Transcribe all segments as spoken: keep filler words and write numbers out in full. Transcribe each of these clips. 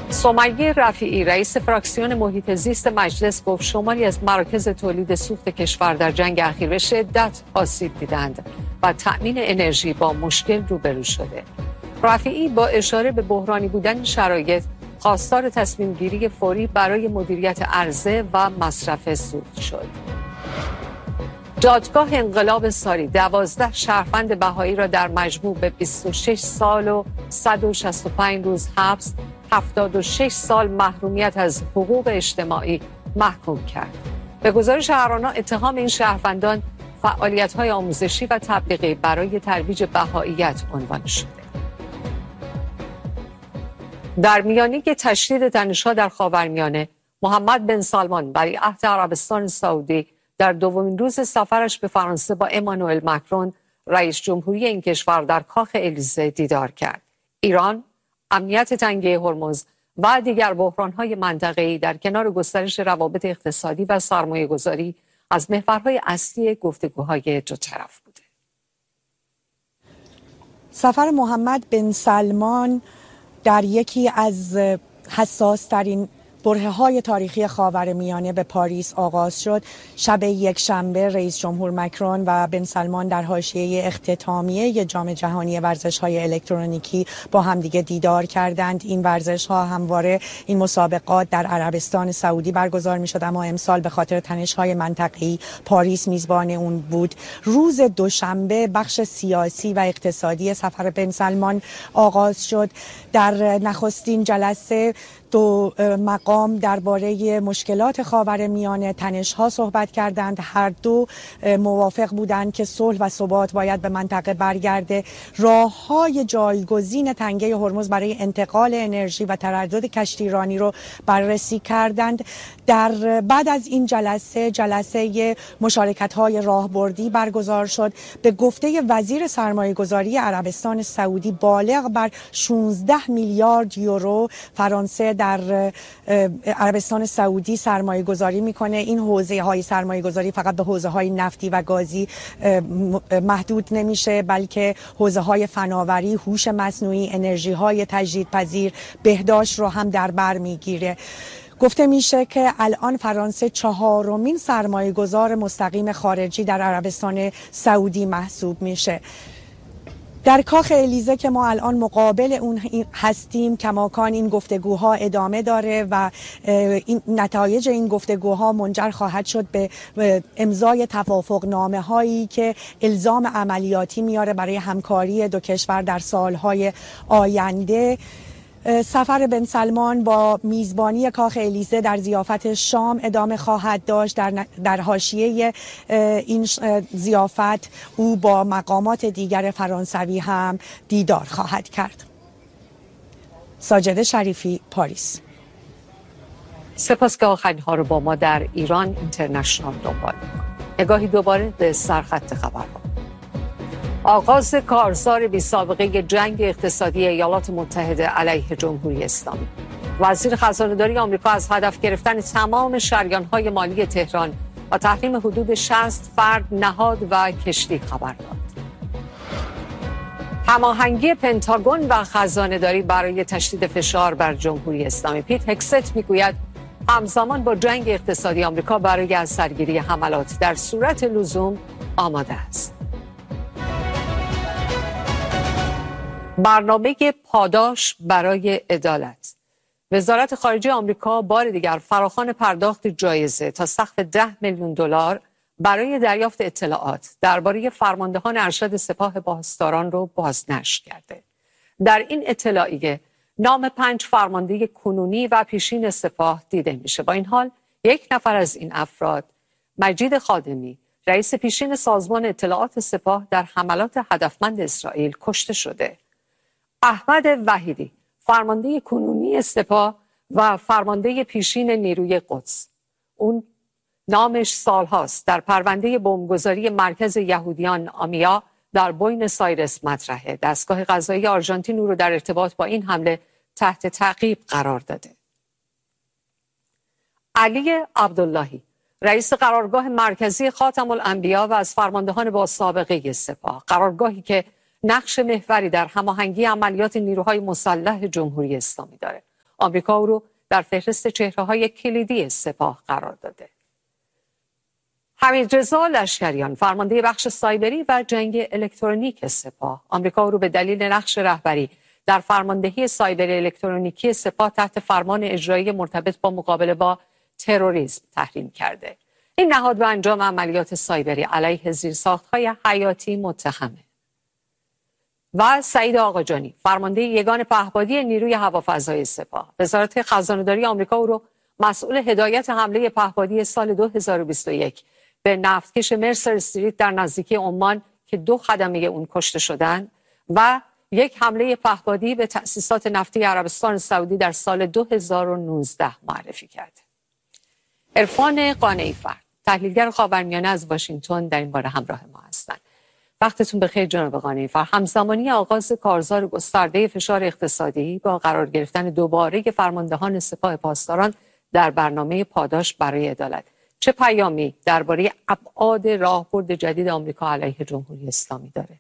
سمیه رفیعی رئیس فراکسیون محیط زیست مجلس گفت شماری از مراکز تولید سوخت کشور در جنگ اخیر به شدت آسیب دیدند و تأمین انرژی با مشکل روبرو شده. رفیعی با اشاره به بحرانی بودن شرایط خواستار تصمیم گیری فوری برای مدیریت عرضه و مصرف سوخت شد. دادگاه انقلاب ساری دوازده شهروند بهایی را در مجموع به بیست و شش سال و صد و شصت و پنج روز حبس، هفتاد و شش سال محرومیت از حقوق اجتماعی محکوم کرد. به گزارش هرانا اتهام این شهروندان فعالیت‌های آموزشی و تبلیغی برای ترویج بهاییت عنوان شده. در میانه تشدید تنش‌ها در خاورمیانه، محمد بن سلمان برای عهد عربستان سعودی در دومین روز سفرش به فرانسه با امانوئل مکرون رئیس جمهوری این کشور در کاخ الیزه دیدار کرد. ایران، امنیت تنگه هرمز و دیگر بحران‌های منطقه‌ای در کنار گسترش روابط اقتصادی و سرمایه‌گذاری از محورهای اصلی گفتگوهای دو طرف بوده. سفر محمد بن سلمان در یکی از حساس‌ترین برهه‌های تاریخی خاورمیانه به پاریس آغاز شد. شب یک شنبه رئیس جمهور مکرون و بن سلمان در حاشیه اختتامیه جام جهانی ورزش‌های الکترونیکی با همدیگه دیدار کردند. این ورزش‌ها همواره این مسابقات در عربستان سعودی برگزار می‌شد، اما امسال به خاطر تنش‌های منطقه‌ای پاریس میزبان اون بود. روز دوشنبه بخش سیاسی و اقتصادی سفر بن سلمان آغاز شد. در نخستین جلسه دو مقام درباره مشکلات خاورمیانه، تنش‌ها صحبت کردند. هر دو موافق بودند که صلح و ثبات باید به منطقه برگرده. راه‌های جایگزین تنگه هرمز برای انتقال انرژی و تردد کشتیرانی رو بررسی کردند. در بعد از این جلسه جلسه مشارکت‌های راهبردی برگزار شد. به گفته وزیر سرمایه‌گذاری عربستان سعودی بالغ بر شانزده میلیارد یورو فرانسه در عربستان سعودی سرمایه گذاری میکنه. این حوزه های سرمایه گذاری فقط به حوزه های نفتی و گازی محدود نمیشه، بلکه حوزه های فناوری، هوش مصنوعی، انرژی های تجدیدپذیر، بهداشت رو هم در بر میگیره. گفته میشه که الان فرانسه چهارمین سرمایه گذار مستقیم خارجی در عربستان سعودی محسوب میشه. در کاخ الیزه که ما الان مقابل اون هستیم، کماکان این گفتگوها ادامه داره و این نتایج این گفتگوها منجر خواهد شد به امضای توافقنامه هایی که الزام عملیاتی میاره برای همکاری دو کشور در سالهای آینده. سفر بن سلمان با میزبانی کاخ الیزه در ضیافت شام ادامه خواهد داشت. در در حاشیه این ضیافت او با مقامات دیگر فرانسوی هم دیدار خواهد کرد. ساجده شریفی، پاریس. سپاس که آخرین ها رو با ما در ایران اینترنشنال دنبال می‌کنید. نگاهی دوباره به سرخط خبرها. آغاز کارزار بی سابقه جنگ اقتصادی ایالات متحده علیه جمهوری اسلامی. وزیر خزانه‌داری آمریکا از هدف گرفتن تمام شریان‌های مالی تهران و تحریم حدود شصت فرد، نهاد و کشتی خبر داد. هماهنگی پنتاگون و خزانه‌داری برای تشدید فشار بر جمهوری اسلامی. پیت هکست میگوید همزمان با جنگ اقتصادی آمریکا برای از سرگیری حملات در صورت لزوم آماده است. برنامه پاداش برای عدالت. وزارت خارجه آمریکا بار دیگر فراخوان پرداخت جایزه تا سقف ده میلیون دلار برای دریافت اطلاعات درباره فرماندهان ارشد سپاه پاسداران رو بازنشر کرده. در این اطلاعیه نام پنج فرمانده کنونی و پیشین سپاه دیده میشه. با این حال یک نفر از این افراد، مجید خادمی، رئیس پیشین سازمان اطلاعات سپاه، در حملات هدفمند اسرائیل کشته شده. احمد وحیدی، فرمانده کنونی سپاه و فرمانده پیشین نیروی قدس، اون نامش سالهاست در پرونده بمبگذاری مرکز یهودیان آمیا در بوینس آیرس مطرحه. دستگاه قضایی آرژانتین او رو در ارتباط با این حمله تحت تعقیب قرار داده. علی عبداللهی، رئیس قرارگاه مرکزی خاتم الانبیا و از فرماندهان با سابقه سپاه، قرارگاهی که نقش محوری در هماهنگی عملیات نیروهای مسلح جمهوری اسلامی داره. آمریکا او رو در فهرست چهره‌های کلیدی سپاه قرار داده. حمیدرضا لشکریان، فرمانده بخش سایبری و جنگ الکترونیک سپاه، آمریکا او رو به دلیل نقش رهبری در فرماندهی سایبری الکترونیکی سپاه تحت فرمان اجرایی مرتبط با مقابله با تروریسم تحریم کرده. این نهاد به انجام عملیات سایبری علیه زیرساخت‌های حیاتی متهمه. و سعید آقاجانی، فرمانده یگان پهپادی نیروی هوافضای سپاه، وزارت خزانه‌داری آمریکا او رو مسئول هدایت حمله پهپادی سال دو هزار و بیست و یک به نفتکش مرسر استریت در نزدیکی عمان که دو خدمه اون کشته شدند و یک حمله پهپادی به تأسیسات نفتی عربستان سعودی در سال دو هزار و نوزده معرفی کرده. عرفان قانعی فرد، تحلیلگر خاورمیانه از واشنگتن در این باره همراه ما هستند. وقتتون بخیر جناب قانعی فرد. همزمانی آغاز کارزار گسترده فشار اقتصادی با قرار گرفتن دوباره فرماندهان سپاه پاسداران در برنامه پاداش برای عدالت، چه پیامی درباره ابعاد راهبرد جدید آمریکا علیه جمهوری اسلامی داره؟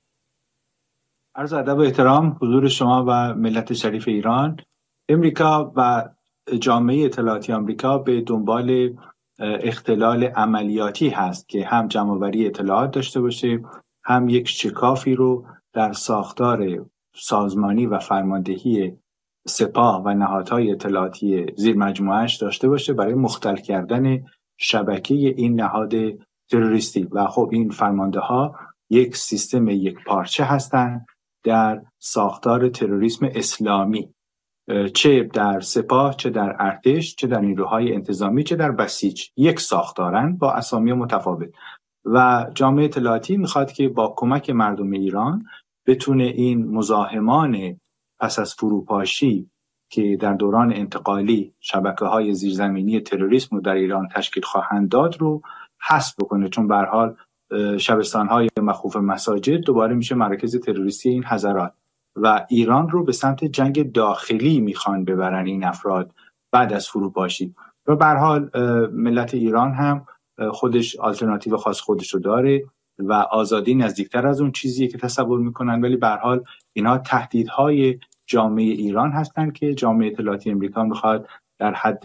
عرض ادب و احترام حضور شما و ملت شریف ایران. امریکا و جامعه اطلاعاتی آمریکا به دنبال اختلال عملیاتی هست که هم جمع‌آوری اطلاعات داشته باشه، هم یک شکافی رو در ساختار سازمانی و فرماندهی سپاه و نهادهای اطلاعاتی زیر مجموعهش داشته باشه برای مختل کردن شبکه این نهاد تروریستی. و خب این فرمانده ها یک سیستم یک پارچه هستند در ساختار تروریسم اسلامی، چه در سپاه، چه در ارتش، چه در نیروهای انتظامی، چه در بسیج، یک ساختارن با اسامی متفاوت. و جامعه اطلاعاتی میخواد که با کمک مردم ایران بتونه این مزاحمان پس از فروپاشی که در دوران انتقالی شبکه‌های زیرزمینی تروریسم رو در ایران تشکیل خواهند داد رو حذف بکنه، چون به هر حال شبستان‌های مخوف مساجد دوباره میشه مراکز تروریستی این حضرات و ایران رو به سمت جنگ داخلی میخوان ببرن این افراد بعد از فروپاشی. و به هر حال ملت ایران هم خودش آلترناتیو خاص خودش رو داره و آزادی نزدیکتر از اون چیزیه که تصور میکنن، ولی به هر حال اینا تهدیدهای جامعه ایران هستند که جامعه اطلاعاتی امریکا میخواد در حد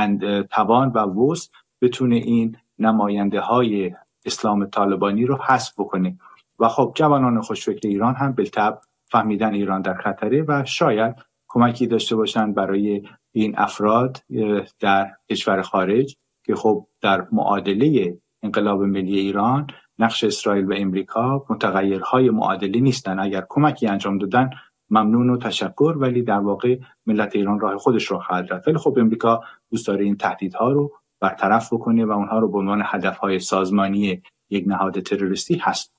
توان و وسع بتونه این نماینده های اسلام طالبانی رو حذف بکنه. و خب جوانان خوشفکر ایران هم بالطبع فهمیدن ایران در خطره و شاید کمکی داشته باشند برای این افراد در کشور خارج که خب در معادله انقلاب ملی ایران نقش اسرائیل و امریکا متغیرهای معادلی نیستن. اگر کمکی انجام دادن ممنون و تشکر، ولی در واقع ملت ایران راه خودش رو خواهد رفت. ولی خب امریکا دوست داره این تهدیدها رو برطرف بکنه و اونها رو به عنوان هدفهای سازمانی یک نهاد تروریستی هست.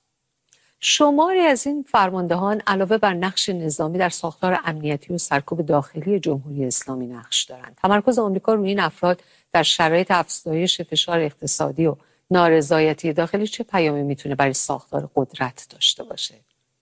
شماری از این فرماندهان علاوه بر نقش نظامی در ساختار امنیتی و سرکوب داخلی جمهوری اسلامی نقش دارند. تمرکز آمریکا روی این افراد در شرایط افزایش فشار اقتصادی و نارضایتی داخلی چه پیامی میتونه برای ساختار قدرت داشته باشه؟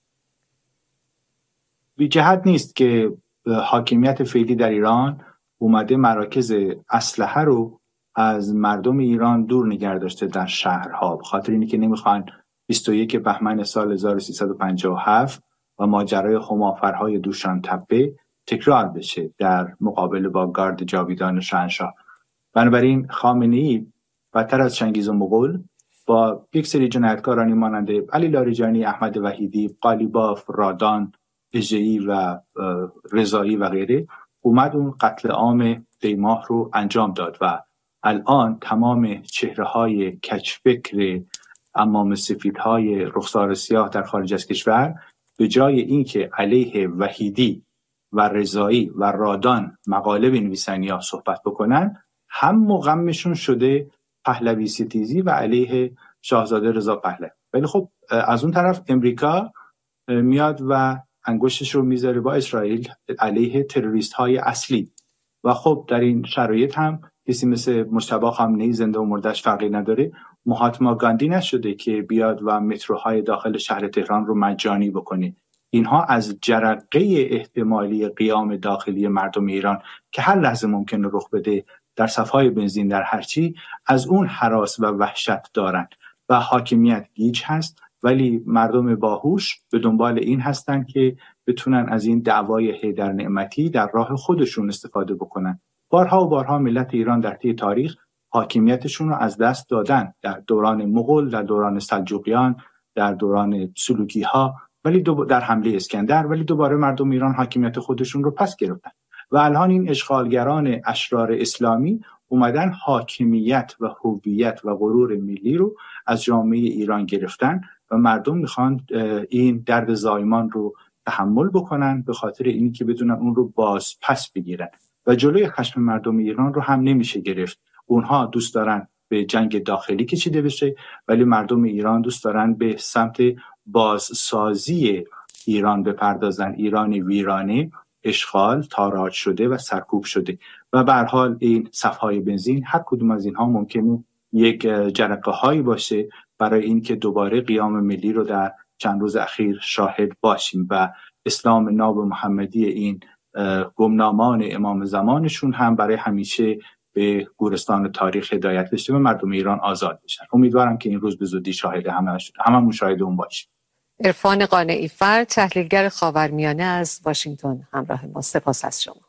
بی جهت نیست که حاکمیت فعلی در ایران اومده مراکز اسلحه رو از مردم ایران دور نگه داشته در شهرها، به خاطر اینی که نمیخوان بیست و یک بهمن سال هزار و سیصد و پنجاه و هفت و ماجرای خمافرهای دوشان تپه تکرار بشه در مقابله با گارد جاویدان شاهنشاه. بنابراین خامنه‌ای بدتر از چنگیز و مغول با یک سری جنایتکارانی مانند علی لاریجانی، احمد وحیدی، قالیباف، رادان، اژه‌ای و رضایی و غیره اومد اون قتل عام دیماه رو انجام داد و الان تمام چهره‌های کج‌فکر عمام سفیدهای رخسار سیاه در خارج از کشور به جای اینکه علیه وحیدی و رضایی و رادان مقاله بنویسن یا صحبت بکنن، هم و غمشون شده پهلوی ستیزی و علیه شاهزاده رضا پهلوی. ولی خب از اون طرف امریکا میاد و انگشتش رو میذاره با اسرائیل علیه تروریست های اصلی. و خب در این شرایط هم کسی مثل مجتبی خامنه‌ای زنده و مردش فرقی نداره. مهاتما گاندی نشده که بیاد و متروهای داخل شهر تهران رو مجانی بکنه. اینها از جرقه احتمالی قیام داخلی مردم ایران که هر لحظه ممکنه رخ بده در صفهای بنزین در هرچی، از اون هراس و وحشت دارن و حاکمیت گیج هست، ولی مردم باهوش به دنبال این هستن که بتونن از این دعوای حیدر نعمتی در راه خودشون استفاده بکنن. بارها و بارها ملت ایران در طی تاریخ حاکمیتشون رو از دست دادن، در دوران مغول، در دوران سلجوقیان، در دوران سلوکی ها، ولی دو در حمله اسکندر، ولی دوباره مردم ایران حاکمیت خودشون رو پس گرفتن و الان این اشغالگران اشرار اسلامی اومدن حاکمیت و هویت و غرور ملی رو از جامعه ایران گرفتن و مردم میخوان این درد زایمان رو تحمل بکنن به خاطر اینی که بدونن اون رو باز پس بگیرن و جلوی خشم مردم ایران رو هم نمیشه گرفت. اونها دوست دارن به جنگ داخلی کشیده بشه، ولی مردم ایران دوست دارن به سمت بازسازی ایران بپردازن. ایران ویرانه، اشغال، تاراج شده و سرکوب شده و به هر حال این صفهای بنزین، هر کدوم از اینها ممکنه یک جرقه هایی باشه برای اینکه دوباره قیام ملی رو در چند روز اخیر شاهد باشیم و اسلام ناب محمدی این گمنامان امام زمانشون هم برای همیشه به گورستان تاریخ هدایت بشه و مردم ایران آزاد بشن. امیدوارم که این روز به زودی شاهد همه همه مشاهده اون باشیم. عرفان قانعی فرد، تحلیلگر خاورمیانه از واشنگتن همراه ما. سپاس از شما.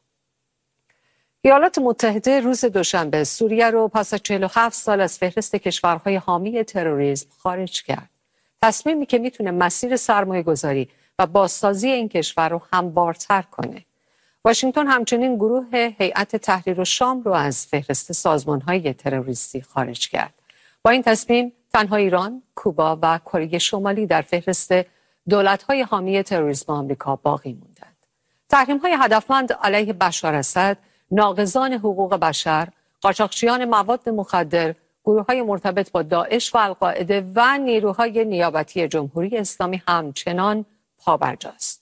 ایالات متحده روز دوشنبه سوریه رو پس از چهل و هفت سال از فهرست کشورهای حامی تروریسم خارج کرد. تصمیمی که میتونه مسیر سرمایه گذاری و بازسازی این کشور رو هموارتر کنه. واشنگتن همچنین گروه هیئت تحریر الشام رو از فهرست سازمان‌های تروریستی خارج کرد. با این تصمیم تنها ایران، کوبا و کره شمالی در فهرست دولت‌های حامی تروریسم آمریکا باقی موندند. تحریم‌های هدفمند علیه بشار اسد، ناقضان حقوق بشر، قاچاقچیان مواد مخدر، گروه‌های مرتبط با داعش و القاعده و نیروهای نیابتی جمهوری اسلامی همچنان پابرجاست.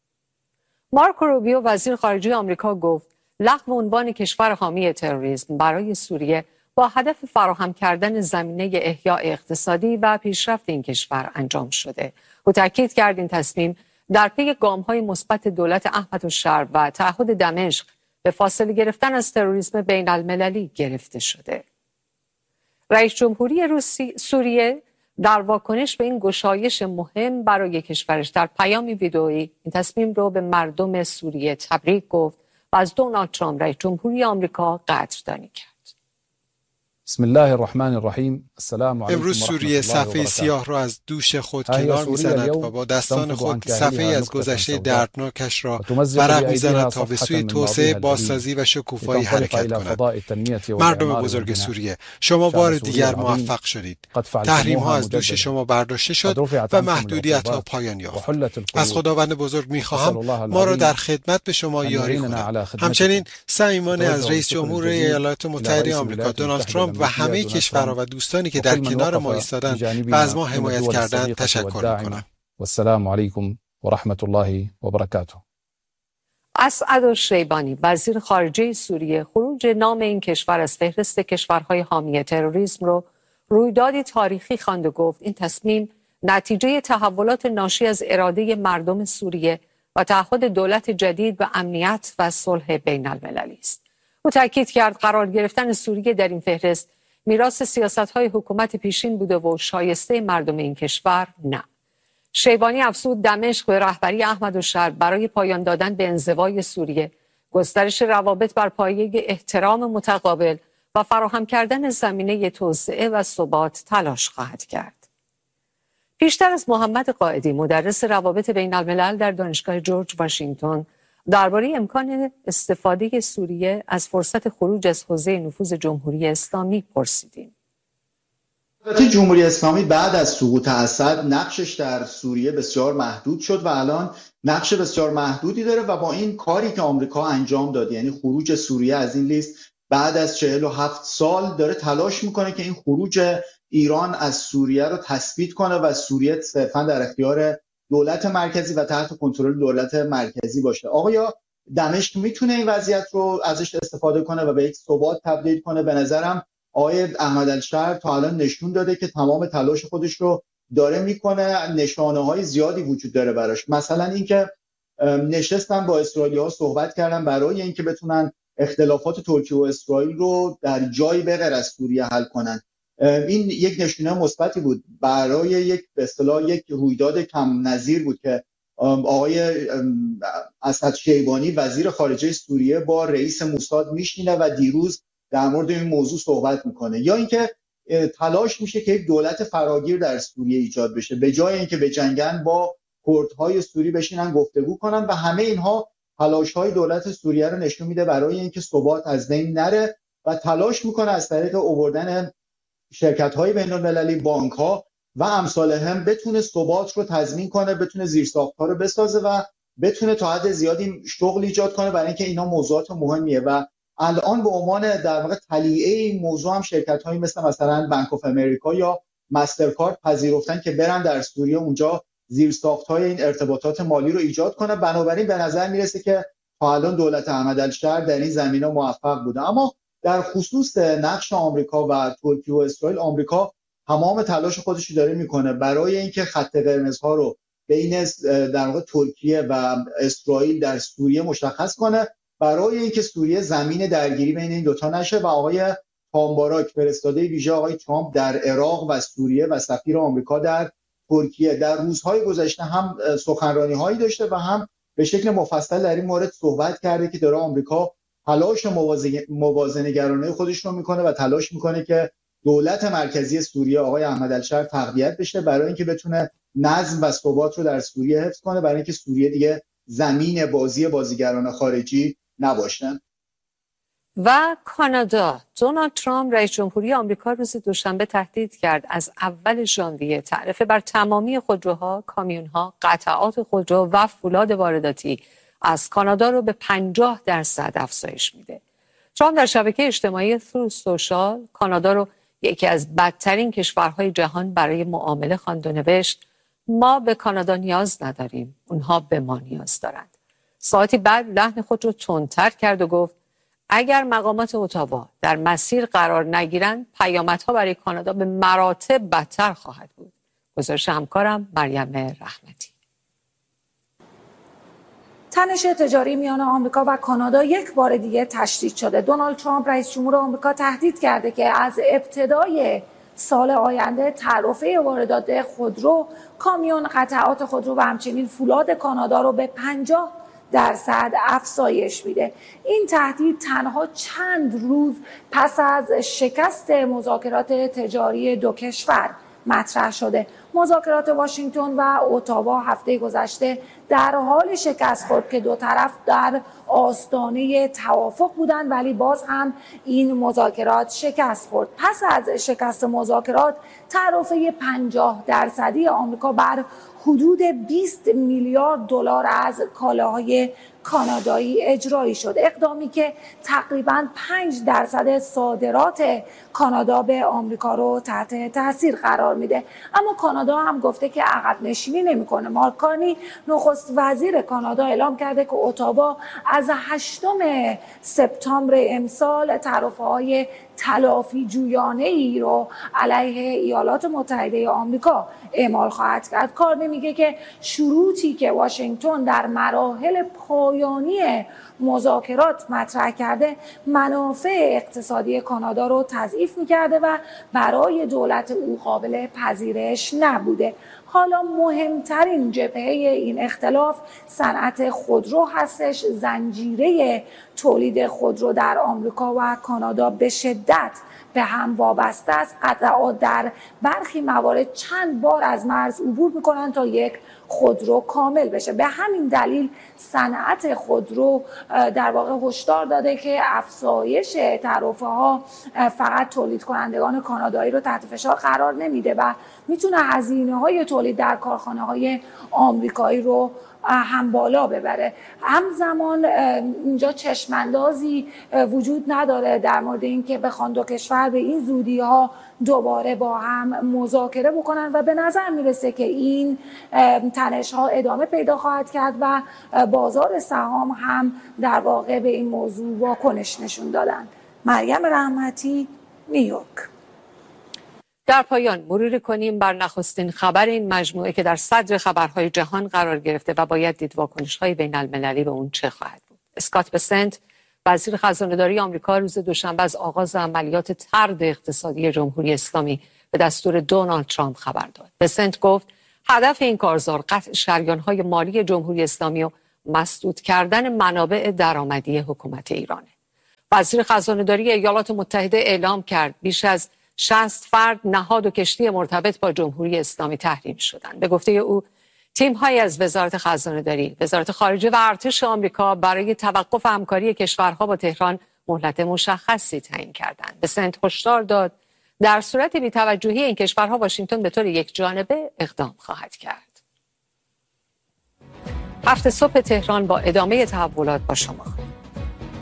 مارکو روبیو وزیر خارجه آمریکا گفت لغو عنوان کشور حامی تروریسم برای سوریه با هدف فراهم کردن زمینه احیاء اقتصادی و پیشرفت این کشور انجام شده. او تاکید کرد این تصمیم در پی گام‌های مثبت دولت احمدالشر و تعهد دمشق به فاصله گرفتن از تروریسم بین المللی گرفته شده. رئیس جمهوری روسی سوریه در واکنش به این گشایش مهم برای کشورش در پیامی ویدئویی این تصمیم رو به مردم سوریه تبریک گفت و از دونالد ترامپ رئیس جمهوری آمریکا قدردانی کرد. بسم الله الرحمن الرحیم. السلام علیکم. امروز سوریه صفحه سیاه را از دوش خود کنار می‌زند و با دستان خود صفحه از گذشته دردناکش را ورق می‌زند تا به سوی توسعه، بازسازی و شکوفایی حرکت کند. مردم بزرگ سوریه، شما بار دیگر موفق شدید. تحریم‌ها از دوش شما برداشته شد و محدودیت‌ها پایان یافت. از خداوند بزرگ می‌خواهم ما را در خدمت به شما یاری کند. همچنین صمیمانه از رئیس جمهور ایالات متحده آمریکا دونالد ترامپ و همه کشورها و دوستانی که در کنار ما ایستادند و از ما حمایت کردند تشکر می‌کنم. و السلام علیکم و رحمت الله و برکاته. اسعد الشیبانی وزیر خارجه سوریه خروج نام این کشور از فهرست کشورهای حامی تروریسم رو رویدادی تاریخی خواند و گفت این تصمیم نتیجه تحولات ناشی از اراده مردم سوریه و تعهد دولت جدید به امنیت و صلح بین المللی است. او تاکید کرد قرار گرفتن سوریه در این فهرست میراث سیاست‌های حکومت پیشین بوده و شایسته مردم این کشور نه. شیبانی افزود دمشق به رهبری احمدالشر برای پایان دادن به انزوای سوریه، گسترش روابط بر پایه احترام متقابل و فراهم کردن زمینه توسعه و ثبات تلاش خواهد کرد. پیشتر از محمد قائدی مدرس روابط بین الملل در دانشگاه جورج واشنگتن درباره امکان استفاده سوریه از فرصت خروج از حوزه نفوذ جمهوری اسلامی پرسیدیم. البته جمهوری اسلامی بعد از سقوط اسد نقشش در سوریه بسیار محدود شد و الان نقش بسیار محدودی داره و با این کاری که آمریکا انجام داد، یعنی خروج سوریه از این لیست بعد از چهل و هفت سال، داره تلاش میکنه که این خروج ایران از سوریه رو تثبیت کنه و سوریه صرفا در اختیار دولت مرکزی و تحت کنترل دولت مرکزی باشه. آقا دمشق میتونه این وضعیت رو ازش استفاده کنه و به یک ثبات تبدیل کنه؟ به نظرم آقای احمدالشر تا الان نشون داده که تمام تلاش خودش رو داره میکنه. نشانه‌های زیادی وجود داره براش، مثلا اینکه نشستن با اسرائیلی‌ها صحبت کردن برای اینکه بتونن اختلافات ترکیه و اسرائیل رو در جایی به غیر از سوریه حل کنن. این یک نشونه مثبتی بود برای یک به اصطلاح یک رویداد کم نظیر بود که آقای اسد شیبانی وزیر خارجه سوریه با رئیس موساد میشینه و دیروز در مورد این موضوع صحبت میکنه. یا اینکه تلاش میشه که یک دولت فراگیر در سوریه ایجاد بشه، به جای اینکه به جنگن با کردهای سوری بشینن گفتگو کنن، و همه اینها تلاش‌های دولت سوریه رو نشون میده برای اینکه ثبات از بین نره و تلاش میکنه از طریق آوردن شرکت‌های بین‌المللی، بانک‌ها و امثال هم بتونه ثبات رو تضمین کنه، بتونه زیرساخت‌ها رو بسازه و بتونه تا حد زیادی شغل ایجاد کنه، برای اینکه اینا موضوعات مهمیه. و الان به عنوان در واقع تلیعه این موضوع هم شرکت‌هایی مثل مثلا بانک آف امریکا یا مسترکارد پذیرفتن که برن در سوریه اونجا زیرساخت‌های این ارتباطات مالی رو ایجاد کنه. بنابراین به نظر میرسه که تا الان دولت احمدالشهر در این زمینه موفق بوده. اما در خصوص نقش آمریکا و ترکیه و اسرائیل، آمریکا تمام تلاش خودش رو داره میکنه برای اینکه خط قرمزها رو بین در واقع ترکیه و اسرائیل در سوریه مشخص کنه، برای اینکه سوریه زمین درگیری بین این دوتا نشه. و آقای تامباراک، فرستاده ویژه آقای ترامپ در عراق و سوریه و سفیر آمریکا در ترکیه، در روزهای گذشته هم سخنرانی‌هایی داشته و هم به شکل مفصل در این مورد صحبت کرده که داره آمریکا تلاش موازنه‌گرانه خودش رو میکنه و تلاش میکنه که دولت مرکزی سوریه آقای احمدالشهر تقویت بشه، برای اینکه بتونه نظم و ثبات رو در سوریه حفظ کنه، برای اینکه سوریه دیگه زمین بازی بازیگران خارجی نباشن. و کانادا، دونالد ترامپ رئیس جمهوری آمریکا روز دوشنبه تهدید کرد از اول ژانویه تعرفه بر تمامی خودروها، کامیونها، قطعات خودرو و فولاد وارداتی از کانادا رو به پنجاه درصد افزایش میده. ترامپ در شبکه اجتماعی ترو سوشال کانادا رو یکی از بدترین کشورهای جهان برای معامله خواند و نوشت ما به کانادا نیاز نداریم، اونها به ما نیاز دارند. ساعتی بعد لحن خود رو تندتر کرد و گفت اگر مقامات اتاوا در مسیر قرار نگیرند پیامدها برای کانادا به مراتب بدتر خواهد بود. گزارش همکارم مریم رحمتی. تنش تجاری میان آمریکا و کانادا یک بار دیگه تشدید شده. دونالد ترامپ رئیس جمهور آمریکا تهدید کرده که از ابتدای سال آینده تعرفه واردات خودرو، کامیون، قطعات خودرو و همچنین فولاد کانادا رو به پنجاه درصد افزایش میده. این تهدید تنها چند روز پس از شکست مذاکرات تجاری دو کشور مطرح شده. مذاکرات واشنگتن و اتاوا هفته گذشته در حال شکست خورد که دو طرف در آستانه توافق بودند، ولی باز هم این مذاکرات شکست خورد. پس از شکست مذاکرات تعرفه پنجاه درصدی آمریکا بر حدود بیست میلیارد دلار از کالاهای کانادایی اجرایی شد، اقدامی که تقریباً پنج درصد صادرات کانادا به آمریکا رو تحت تاثیر قرار میده. اما کانادا هم گفته که عقب نشینی نمیکنه. مارک کارنی نخست وزیر کانادا اعلام کرده که اتاوا از هشتم سپتامبر امسال تعرفه‌های تلافی جویانه ای رو علیه ایالات متحده آمریکا اعمال خواهد کرد. کارنی میگه که شروطی که واشنگتن در مراحل پایانی مذاکرات مطرح کرده منافع اقتصادی کانادا رو تضعیف میکرده و برای دولت او قابل پذیرش نبوده. حالا مهمترین جبهه این اختلاف صنعت خودرو هستش. زنجیره تولید خودرو در آمریکا و کانادا به شدت به هم وابسته است. قطعات در برخی موارد چند بار از مرز عبور میکنن تا یک خودرو کامل بشه. به همین دلیل صنعت خودرو در واقع هشدار داده که افزایش تعرفه ها فقط تولید کنندگان کانادایی رو تحت فشار قرار نمیده و میتونه هزینه های تولید در کارخانه های آمریکایی رو هم بالا ببره. همزمان اینجا چشماندازی وجود نداره در مورد اینکه بخوان دو کشور به این زودی ها دوباره با هم مذاکره بکنن و به نظر میرسه که این تنش ها ادامه پیدا خواهد کرد و بازار سهام هم در واقع به این موضوع واکنش نشون دادن. مریم رحمتی، نیویورک. در پایان مرور کنیم بر نخستین خبر این مجموعه که در صدر خبرهای جهان قرار گرفته و باید دید واکنش‌های بین المللی به اون چه خواهد بود. اسکات بسنت، وزیر خزانه‌داری آمریکا، روز دوشنبه از آغاز عملیات طرد اقتصادی جمهوری اسلامی به دستور دونالد ترامپ خبر داد. بسنت گفت هدف این کارزار قطع شریان‌های مالی جمهوری اسلامی و مسدود کردن منابع درآمدی حکومت ایرانه. وزیر خزانه‌داری ایالات متحده اعلام کرد بیش از شصت فرد، نهاد و کشتی مرتبط با جمهوری اسلامی تحریم شدند. به گفته او تیم‌هایی از وزارت خزانه‌داری، وزارت خارجه و ارتش آمریکا برای توقف همکاری کشورها با تهران مهلت مشخصی تعیین کردند. به سنت هشدار داد در صورت بی‌توجهی این کشورها واشنگتن به طور یکجانبه اقدام خواهد کرد. هفت صبح تهران با ادامه تحولات با شما.